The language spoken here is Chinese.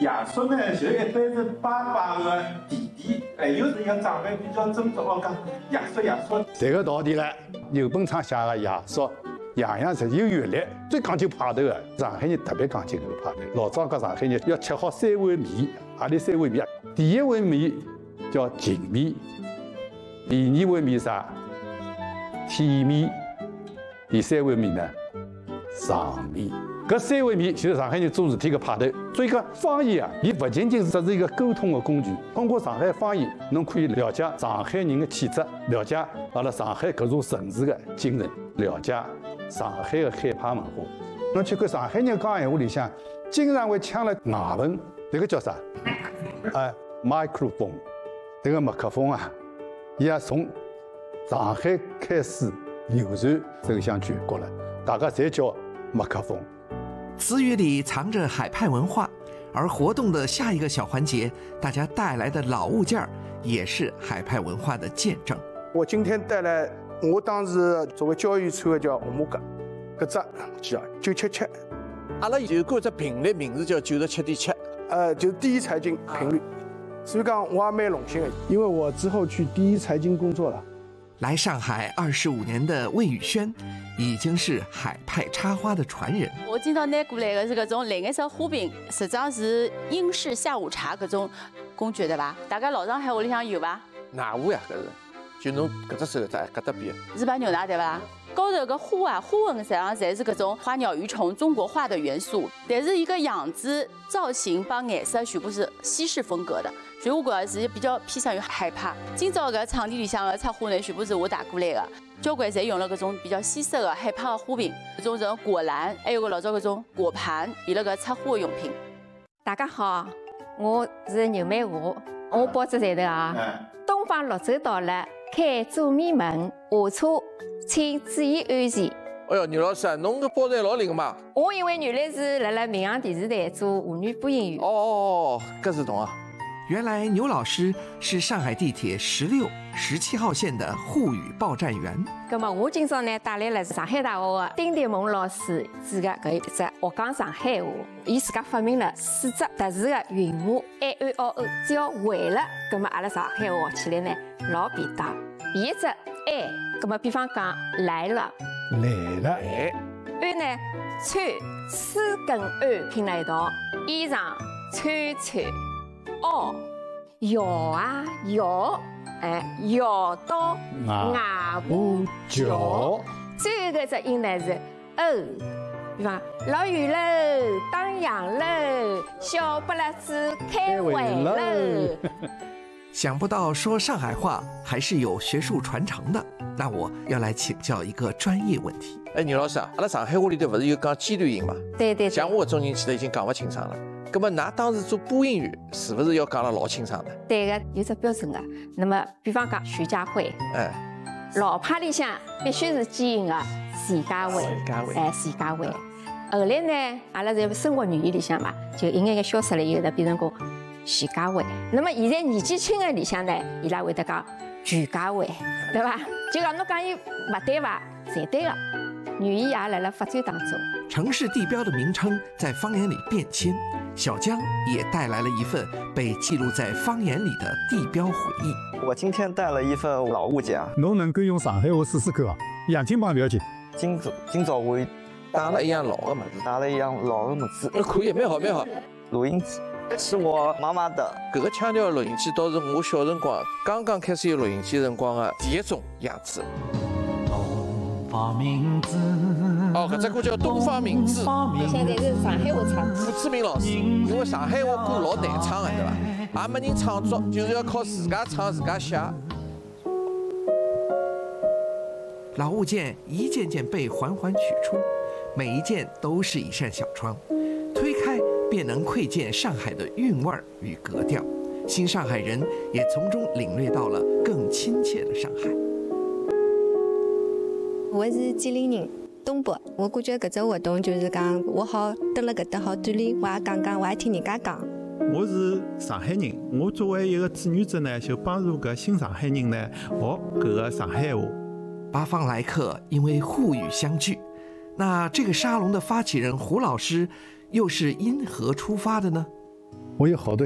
爷叔呢，就一般是爸爸的弟弟，还有是一个长辈比较尊重，讲爷叔爷叔。 这个道理呢，有本场写的爷叔，样样是有阅历，最讲究派头的。上海人特别讲究这个派头。老早讲上海人要吃好3碗面，何里3碗面？第1碗面叫净面，第2碗面啥？体面，第3碗面呢？上面。搿3碗面就是上海人做事体的派头。所以讲方言啊，伊不仅仅只是一个沟通的工具。通过上海方言，侬可以了解上海人的气质，了解阿拉上海搿座城市的精神，了解上海的海派文化。侬去看上海人讲闲话里向，经常会抢了外文，这个叫啥？microphone。这个麦克风啊，伊也从上海开始流传走向全国了，大家侪叫麦克风。 词语里藏着海派文化，而活动的下一个小环节，大家带来的老物件也是海派文化的见证。 我今天带来，我当时作为教育穿的叫红马甲，搿只叫977。 阿拉有过只频率名字叫97.7， 就是第一财经频率。所以讲我也蛮荣幸的，因为我之后去第一财经工作了。 来上海25年的魏宇轩，已经是海派插花的传人。 我今朝拿过来的是搿种蓝颜色花瓶，实际上是英式下午茶搿种工具对伐？大家老上海屋里向有伐？ 哪壶呀？搿是，就侬搿只手在搿搭边。 日本牛奶对伐？高头搿花纹实际上侪是搿种花鸟鱼虫中国画的元素，但是一个样子、造型帮颜色全部是西式风格的，所以我觉着是比较偏向于海派。今朝搿场地里向的插花呢，全部是我带过来的，交关侪用了搿种比较西式的海派的花瓶，搿种果篮，还有个老早搿种果盘，变了搿插花的用品。 大家好，我是牛美华，我报只站头啊。东方绿洲到了，开左面门，下车请注意安全。 哎哟，牛老师，侬搿包站老灵嘛？ 我因为原来是辣民航电视台做妇女播音员。 搿是懂啊。 原来牛老师是上海地铁16、17号线的沪语报站员。 咁么，我今朝呢带来了上海大学的丁迪蒙老师主的搿一只学讲上海话。伊自家发明了4只特殊的韵母 A A O O， 只要会了，咁么阿拉上海话学起来呢老便当。第一只 A， 咁么比方讲来了，安呢穿4跟安拼了一道，衣裳穿。摇啊摇，摇到外婆桥。最后一个只音呢是比方老远喽，打烊喽，小不拉子开会喽。 想不到说上海话还是有学术传承的，那我要来请教一个专业问题。 牛老师啊，阿拉上海话里头不是有讲尖端音嘛？ 对。 像我这种人其实已经讲不清爽了。那么，㑚当时做播音员，是不是要讲得老清爽的？ 对个，有只标准的。那么，比方讲徐家汇，老派里向必须是尖音的徐家汇，徐家汇。后来呢，阿拉在生活语言里向嘛，就一眼眼消失了以后呢，变成讲徐家汇。那么现在年纪轻的里向呢，伊拉会得讲全家汇，对吧？就讲侬讲伊勿对伐？侪对个。语言也辣辣发展当中。 城市地标的名称在方言里变迁，小江也带来了一份被记录在方言里的地标回忆。 我今天带了一份老物件， 侬能够用上海话试试看啊？杨金帮不要紧。 今早我打了一样老的么子， 打了一样老的么子， 可以，蛮好。 录音机是我妈妈的。 搿个腔调的录音机倒是我小辰光刚刚开始有录音机辰光的第一种样子。搿只歌叫《东方明珠》， 现在是上海话唱。 胡志明老师，因为上海话歌老难唱的，对伐？也没人唱作，就是要靠自家唱、自家写。 老物件一件件被缓缓取出，每一件都是一扇小窗，推开便能窥见上海的韵味与格调。新上海人也从中领略到了更亲切的上海。 我是吉林人，东北。我感觉搿只活动就是讲，我好蹲辣搿搭好锻炼，我也讲，我也听人家讲。 我是上海人，我作为一个志愿者呢，就帮助搿新上海人呢学搿个上海话。 八方来客因为沪语相聚，那这个沙龙的发起人胡老师又是因何出发的呢？ 我有好多